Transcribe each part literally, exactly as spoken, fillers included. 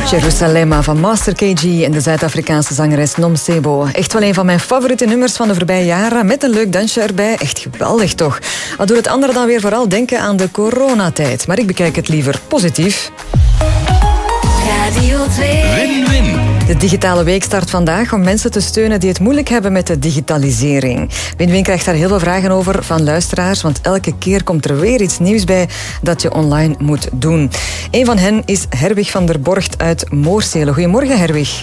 Jerusalema van Master K G en de Zuid-Afrikaanse zangeres Nomcebo. Echt wel een van mijn favoriete nummers van de voorbije jaren, met een leuk dansje erbij. Echt geweldig toch? Al doet het andere dan weer vooral denken aan de coronatijd. Maar ik bekijk het liever positief. Radio twee. Win-win. De digitale week start vandaag om mensen te steunen die het moeilijk hebben met de digitalisering. Win-win krijgt daar heel veel vragen over van luisteraars, want elke keer komt er weer iets nieuws bij dat je online moet doen. Een van hen is Herwig van der Borgt uit Moorsele. Goedemorgen, Herwig.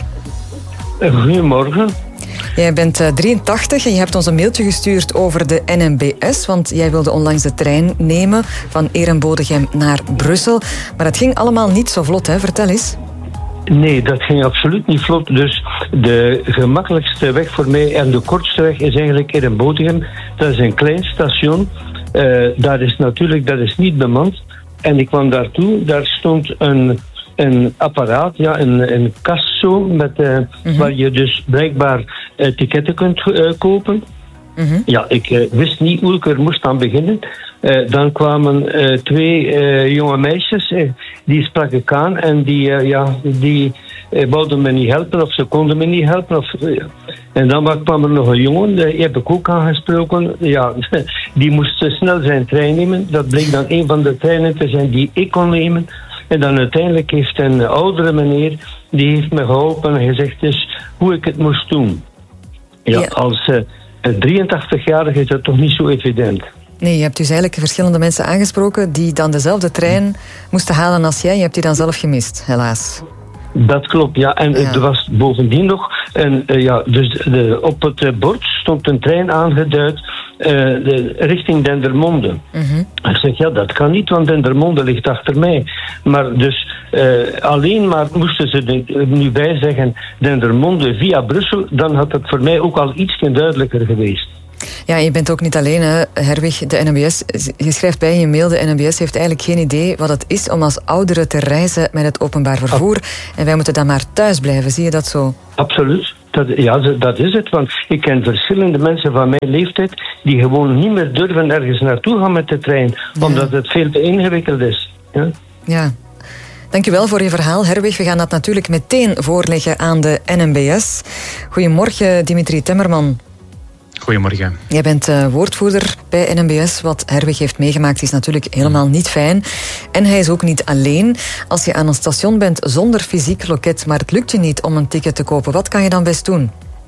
Goedemorgen. Jij bent drieëntachtig en je hebt ons een mailtje gestuurd over de N M B S, want jij wilde onlangs de trein nemen van Erenbodegem naar Brussel. Maar het ging allemaal niet zo vlot, hè? Vertel eens. Nee, dat ging absoluut niet vlot. Dus de gemakkelijkste weg voor mij en de kortste weg is eigenlijk Erenbodegem. Dat is een klein station. Uh, daar is natuurlijk, dat is niet bemand. En ik kwam daartoe, daar stond een, een apparaat, ja, een, een kast zo, met, uh, mm-hmm. waar je dus blijkbaar uh, ticketten kunt uh, kopen. Mm-hmm. Ja, ik uh, wist niet hoe ik er moest aan beginnen. Uh, dan kwamen uh, twee uh, jonge meisjes, uh, die sprak ik aan en die, uh, ja, die uh, wilden me niet helpen of ze konden me niet helpen. Of, uh, en dan kwam er nog een jongen, uh, die heb ik ook aangesproken. Ja, die moest snel zijn trein nemen. Dat bleek dan een van de treinen te zijn die ik kon nemen. En dan uiteindelijk heeft een oudere meneer, die heeft me geholpen en gezegd dus hoe ik het moest doen. Ja, ja. Als uh, drieëntachtig-jarige is dat toch niet zo evident. Nee, je hebt dus eigenlijk verschillende mensen aangesproken die dan dezelfde trein moesten halen als jij. Je hebt die dan zelf gemist, helaas. Dat klopt, ja. En ja. Er was bovendien nog... En, uh, ja, dus de, op het uh, bord stond een trein aangeduid uh, de, richting Dendermonde. Mm-hmm. Ik zeg, ja, dat kan niet, want Dendermonde ligt achter mij. Maar dus uh, alleen maar moesten ze er nu bij zeggen Dendermonde via Brussel, dan had het voor mij ook al iets duidelijker geweest. Ja, je bent ook niet alleen, hè, Herwig. De N M B S, je schrijft bij in je mail, de N M B S heeft eigenlijk geen idee wat het is om als ouderen te reizen met het openbaar vervoer. En wij moeten dan maar thuis blijven, zie je dat zo? Absoluut. Dat, ja, dat is het. Want ik ken verschillende mensen van mijn leeftijd die gewoon niet meer durven ergens naartoe gaan met de trein. Ja. Omdat het veel te ingewikkeld is. Ja. Ja. Dankjewel voor je verhaal, Herwig. We gaan dat natuurlijk meteen voorleggen aan de N M B S. Goedemorgen, Dimitri Temmerman. Goedemorgen. Jij bent uh, woordvoerder bij N M B S. Wat Herwig heeft meegemaakt is natuurlijk helemaal niet fijn. En hij is ook niet alleen. Als je aan een station bent zonder fysiek loket, maar het lukt je niet om een ticket te kopen, wat kan je dan best doen?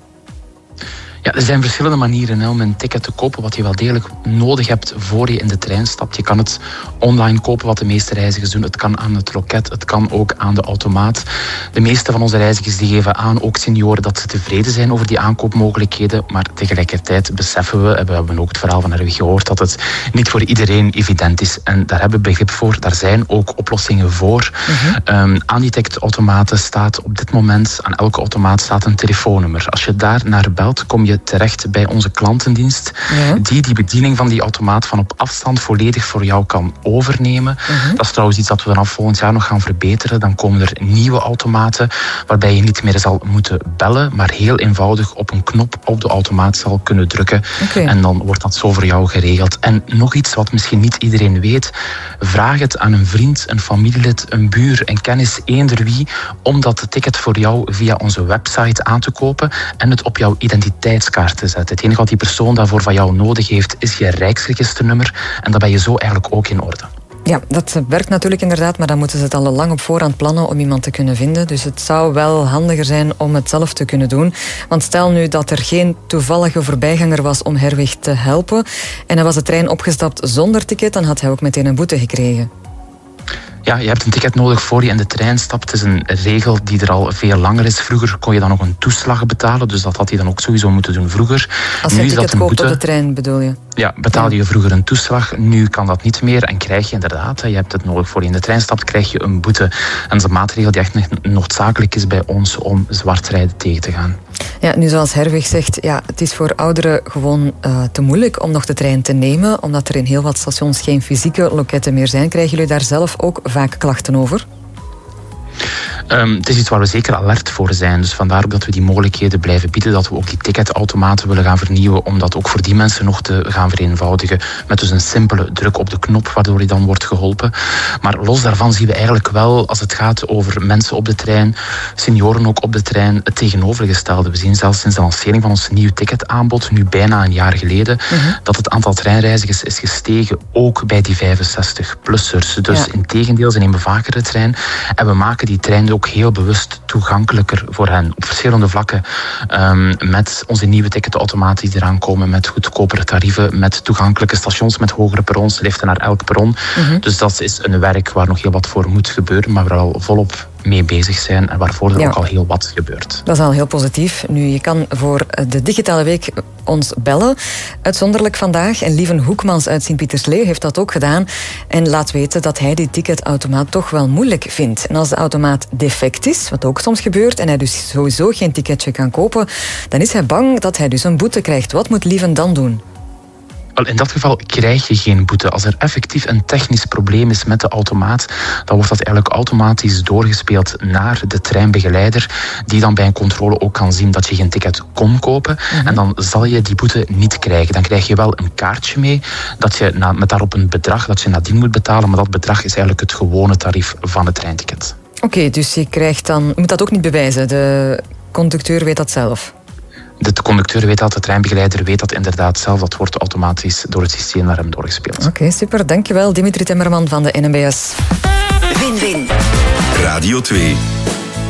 Ja, er zijn verschillende manieren hè, om een ticket te kopen wat je wel degelijk nodig hebt voor je in de trein stapt. Je kan het online kopen, wat de meeste reizigers doen. Het kan aan het loket, het kan ook aan de automaat. De meeste van onze reizigers die geven aan, ook senioren, dat ze tevreden zijn over die aankoopmogelijkheden. Maar tegelijkertijd beseffen we, en we hebben ook het verhaal van Herwig gehoord, dat het niet voor iedereen evident is. En daar hebben we begrip voor. Daar zijn ook oplossingen voor. Mm-hmm. Um, aan die ticketautomaten staat op dit moment, aan elke automaat staat een telefoonnummer. Als je daar naar belt, kom je terecht bij onze klantendienst, ja. die die bediening van die automaat van op afstand volledig voor jou kan overnemen. Uh-huh. Dat is trouwens iets dat we vanaf volgend jaar nog gaan verbeteren. Dan komen er nieuwe automaten waarbij je niet meer zal moeten bellen, maar heel eenvoudig op een knop op de automaat zal kunnen drukken. Okay. En dan wordt dat zo voor jou geregeld. En nog iets wat misschien niet iedereen weet. Vraag het aan een vriend, een familielid, een buur, een kennis, eender wie, om dat ticket voor jou via onze website aan te kopen en het op jouw identiteitskaart te zetten. Het enige wat die persoon daarvoor van jou nodig heeft, is je Rijksregisternummer. En dan ben je zo eigenlijk ook in orde. Ja, dat werkt natuurlijk inderdaad, maar dan moeten ze het al lang op voorhand plannen om iemand te kunnen vinden. Dus het zou wel handiger zijn om het zelf te kunnen doen. Want stel nu dat er geen toevallige voorbijganger was om Herwig te helpen en hij was de trein opgestapt zonder ticket, dan had hij ook meteen een boete gekregen. Ja, je hebt een ticket nodig voor je in de trein stapt. Het is een regel die er al veel langer is. Vroeger kon je dan nog een toeslag betalen, dus dat had hij dan ook sowieso moeten doen vroeger. Als je een ticket koopt boete op de trein, bedoel je? Ja, betaalde je vroeger een toeslag. Nu kan dat niet meer en krijg je inderdaad, je hebt het nodig voor je in de trein stapt, krijg je een boete. En dat is een maatregel die echt noodzakelijk is bij ons om zwartrijden tegen te gaan. Ja, nu zoals Herwig zegt, ja, het is voor ouderen gewoon uh, te moeilijk om nog de trein te nemen, omdat er in heel wat stations geen fysieke loketten meer zijn. Krijgen jullie daar zelf ook vaak klachten over? Um, het is iets waar we zeker alert voor zijn. Dus vandaar ook dat we die mogelijkheden blijven bieden. Dat we ook die ticketautomaten willen gaan vernieuwen. Om dat ook voor die mensen nog te gaan vereenvoudigen. Met dus een simpele druk op de knop, waardoor je dan wordt geholpen. Maar los daarvan zien we eigenlijk wel, als het gaat over mensen op de trein, senioren ook op de trein, het tegenovergestelde. We zien zelfs sinds de lancering van ons nieuw ticketaanbod, nu bijna een jaar geleden, mm-hmm. dat het aantal treinreizigers is gestegen, ook bij die vijfenzestig-plussers. Dus ja. integendeel, ze nemen vaker de trein. En we maken die trein ook heel bewust toegankelijker voor hen. Op verschillende vlakken. Um, met onze nieuwe ticketautomaten die eraan komen, met goedkopere tarieven, met toegankelijke stations, met hogere perrons, liften naar elk perron. Mm-hmm. Dus dat is een werk waar nog heel wat voor moet gebeuren, maar waar we al volop mee bezig zijn en waarvoor er ja. ook al heel wat gebeurt. Dat is al heel positief. Nu, je kan voor de Digitale Week ons bellen. Uitzonderlijk vandaag. En Lieven Hoekmans uit Sint-Pietersleeuw heeft dat ook gedaan. En laat weten dat hij die ticketautomaat toch wel moeilijk vindt. En als de automaat defect is, wat ook soms gebeurt, en hij dus sowieso geen ticketje kan kopen, dan is hij bang dat hij dus een boete krijgt. Wat moet Lieven dan doen? In dat geval krijg je geen boete. Als er effectief een technisch probleem is met de automaat, dan wordt dat eigenlijk automatisch doorgespeeld naar de treinbegeleider, die dan bij een controle ook kan zien dat je geen ticket kon kopen. Mm-hmm. En dan zal je die boete niet krijgen. Dan krijg je wel een kaartje mee, dat je na, met daarop een bedrag dat je nadien moet betalen, maar dat bedrag is eigenlijk het gewone tarief van het treinticket. Oké, okay, dus je krijgt dan, je moet dat ook niet bewijzen. De conducteur weet dat zelf. De conducteur weet dat, de treinbegeleider weet dat inderdaad zelf. Dat wordt automatisch door het systeem naar hem doorgespeeld. Oké, okay, super. Dankjewel, Dimitri Timmerman van de N M B S. Win-win. Radio twee.